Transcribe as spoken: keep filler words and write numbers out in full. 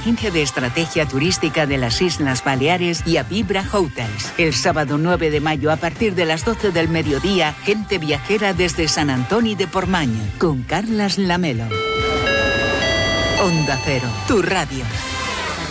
Agencia de Estrategia Turística de las Islas Baleares y Avibra Hotels. El sábado nueve de mayo a partir de las doce del mediodía, gente viajera desde San Antoni de Portmany con Carlas Lamelo. Onda Cero, tu radio.